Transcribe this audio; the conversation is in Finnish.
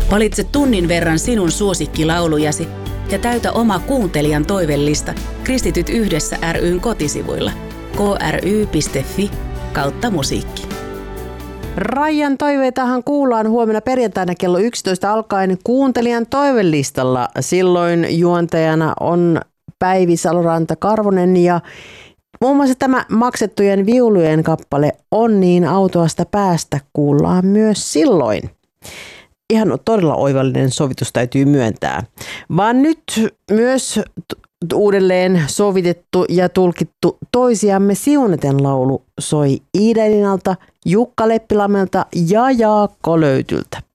Valitse tunnin verran sinun suosikkilaulujasi ja täytä oma kuuntelijan toivellista Kristityt yhdessä ry:n kotisivuilla kry.fi/musiikki. Raijan toiveitahan kuullaan huomenna perjantaina kello 11 alkaen kuuntelijan toivelistalla. Silloin juontajana on Päivi Saloranta-Karvonen ja muun muassa tämä maksettujen viulujen kappale On niin autoasta päästä kuullaan myös silloin. Ihan todella oivallinen sovitus täytyy myöntää. Vaan nyt myös uudelleen sovitettu ja tulkittu Toisiamme siunaten laulu soi Iida Elinalta, Jukka Leppilammelta ja Jaakko Löytyltä.